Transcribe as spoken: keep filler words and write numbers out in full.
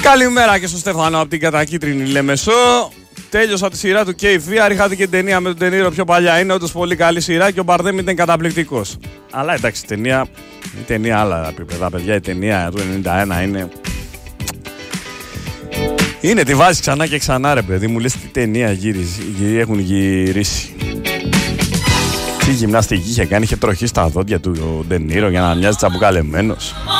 Καλημέρα και στο Στέφανο από την κατακίτρινη Λέμεσο. Τέλειωσα τη σειρά του κέι εφ βι αρ. Είχατε και την ταινία με τον Ντενίρο πιο παλιά. Είναι όντως πολύ καλή σειρά και ο Μπαρδέμ ήταν καταπληκτικός. Αλλά εντάξει, η ταινία, η ταινία άλλα επίπεδα, παιδιά. Η ταινία του ενενήντα ένα είναι. Είναι, τη βάζει ξανά και ξανά, ρε παιδί μου. Λες τι ταινία γύριζε, έχουν γυρίσει. Τι γυμναστική είχε κάνει, είχε τροχή στα δόντια του ο Ντενίρο για να μοιάζει τσαμπουκαλεμένος.